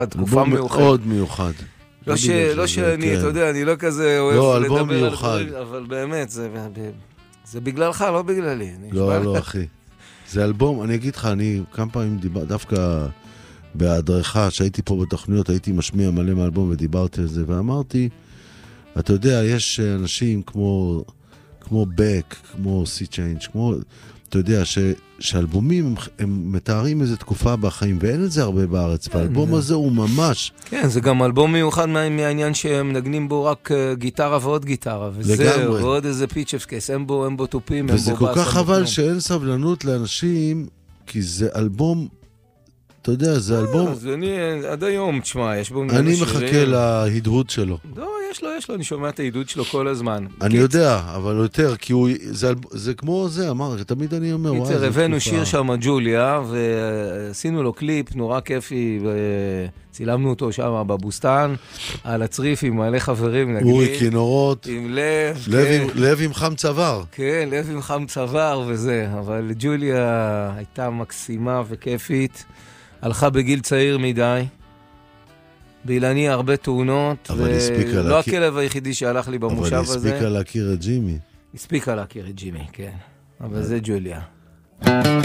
תקופה מיוחדת. מאוד מיוחד. לא שאני, אתה יודע, אני לא כזה אוהב לדבר על דברים, אבל באמת, זה בגללך, לא בגללי. לא, אחי. זה אלבום, אני אגיד לך, אני כמה פעמים דווקא בהדרכה, שהייתי פה בתוכניות, הייתי משמיע מלא מאלבום ודיברתי על זה, ואמרתי, אתה יודע, יש אנשים כמו בק, כמו סי צ'יינג', כמו, אתה יודע, שאלבומים הם מתארים איזו תקופה בחיים, ואין את זה הרבה בארץ, והאלבום הזה הוא ממש... כן, זה גם אלבום מיוחד מהעניין שהם נגנים בו רק גיטרה ועוד גיטרה, וזהו, ועוד איזה פיצ'ף קייס, אין בו טופים, וזה כל כך חבל שאין סבלנות לאנשים, כי זה אלבום, אתה יודע, זה אלבום... אז אני עד היום, תשמע, יש בו... אני מחכה להדהוד שלו. לא, יש לו, אני שומע את העידוד שלו כל הזמן. אני יודע, אבל יותר, כי זה כמו זה, אמר, תמיד אני אומר, וואי, קיצר, הבאנו שיר שם, ג'וליה, ועשינו לו קליפ נורא כיפי, וצילמנו אותו שם בבוסטן, על הצריף עם מלא חברים, נגיד. אורי כינורות. עם לב. לב עם חם צוואר. כן, לב עם חם צוואר וזה, אבל ג'וליה הייתה מקסימה וכיפית, הלכה בגיל צעיר מדי. באילני הרבה תאונות, ולא הכלב היחידי שהלך לי במושב הזה. אבל היא הספיקה להכיר את ג'ימי. הספיקה להכיר את ג'ימי, כן. אבל זה ג'וליה.